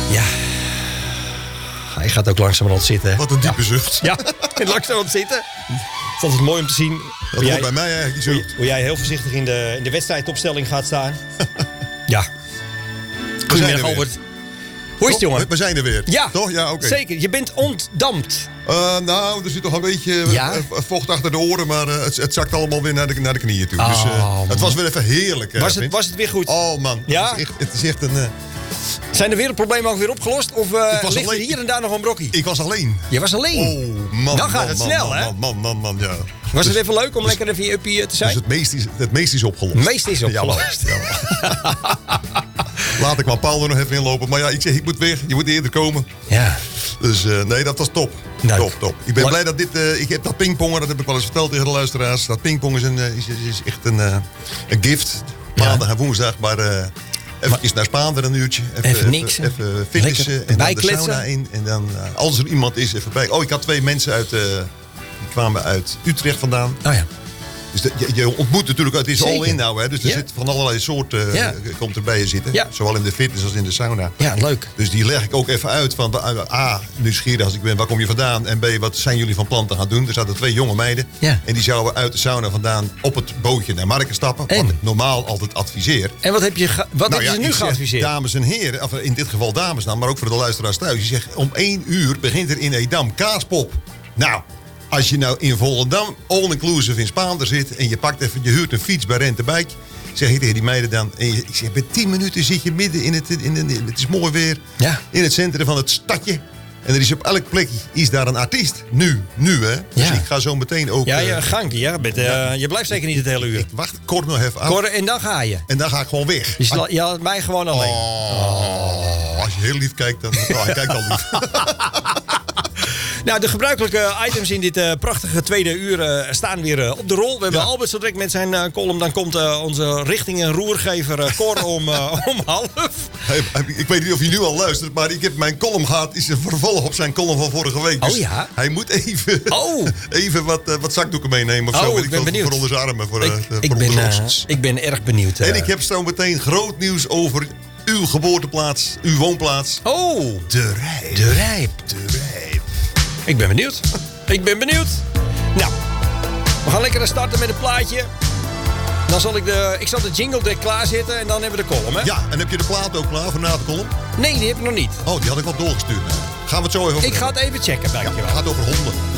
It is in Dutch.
Ja. Hij gaat ook langzamerhand zitten. Wat een diepe zucht. Ja, langzamerhand zitten. Het is altijd mooi om te zien Dat hoort bij mij eigenlijk die zucht. hoe jij heel voorzichtig in de wedstrijdopstelling gaat staan. Ja. Goedemiddag, Albert. Hoe is het, jongen? We zijn er weer. Ja, toch? Ja, oké. Zeker. Je bent ontdampt. Nou, er zit toch een beetje vocht achter de oren, maar het zakt allemaal weer naar de knieën toe. Dus het was weer even heerlijk. Was het weer goed? Oh man, ja? Het is echt een... Zijn de wereldproblemen ook weer opgelost? Of ligt er hier en daar nog een brokkie? Ik was alleen. Je was alleen? Oh, man. Dan gaat het snel, hè? Man, ja. Was het even leuk om lekker even in je uppie te zijn? Dus het meeste is opgelost. Het meeste is opgelost. Ja. Laat ik maar Paul er nog even inlopen. Maar ja, ik zeg, ik moet weg. Je moet eerder komen. Ja. Dus nee, dat was top. Leuk. Top. Ik ben blij dat dit... ik heb dat pingpongen, dat heb ik wel eens verteld tegen de luisteraars. Dat pingpongen is echt een gift. Maandag en woensdag, maar... Even naar Spaanderen een uurtje. Even niks. Even fitnessen. En dan de sauna in. En dan, als er iemand is, even bij. Oh, ik had 2 mensen die kwamen uit Utrecht vandaan. Oh ja. Dus je ontmoet natuurlijk, het is all in nou, hè. Dus er Ja. zit van allerlei soorten, komt er bij je zitten. Ja. Zowel in de fitness als in de sauna. Ja, leuk. Dus die leg ik ook even uit van, A, nieuwsgierig als ik ben, waar kom je vandaan? En B, wat zijn jullie van plan te gaan doen? Er zaten 2 jonge meiden. Ja. En die zouden uit de sauna vandaan op het bootje naar Marken stappen. En? Wat ik normaal altijd adviseer. En wat heb je ze nu ik zeg, geadviseerd? dames en heren, of in dit geval dames dan, maar ook voor de luisteraars thuis. Je zegt, om 1 uur begint er in Edam kaaspop. Nou, als je nou in Volendam all-inclusive in Spaanderen zit en je huurt een fiets bij Rentebijk, zeg ik tegen die meiden dan, ik zeg, bij 10 minuten zit je midden in het is mooi weer, in het centrum van het stadje. En er is op elk plekje is daar een artiest. Nu hè. Dus ik ga zo meteen ook... Ja, je gangje. Je blijft zeker niet het hele uur. Ik wacht kort nog even af. Cor, en dan ga je. En dan ga ik gewoon weg. Dus je laat mij gewoon alleen. Als je heel lief kijkt, dan... hij kijkt al lief. Nou, de gebruikelijke items in dit prachtige tweede uur staan weer op de rol. We hebben Albert zo direct met zijn column. Dan komt onze richting- en roergever Cor om 1:30. Ik weet niet of je nu al luistert, maar ik heb mijn column gehad. Is een vervolg op zijn column van vorige week. Dus hij moet even wat zakdoeken meenemen. Of zo, ik ben benieuwd. Voor onder zijn armen. Ik ben erg benieuwd. En ik heb zo meteen groot nieuws over uw geboorteplaats, uw woonplaats. Oh, De Rijp. De Rijp. Ik ben benieuwd. Nou, we gaan lekker starten met een plaatje. Dan zal ik zal de jingle deck klaarzetten en dan hebben we de column, hè? Ja, en heb je de plaat ook klaar voor na de column? Nee, die heb ik nog niet. Oh, die had ik wel doorgestuurd. Gaan we het zo even over. Ik ga het even checken bij je. Het gaat over honden.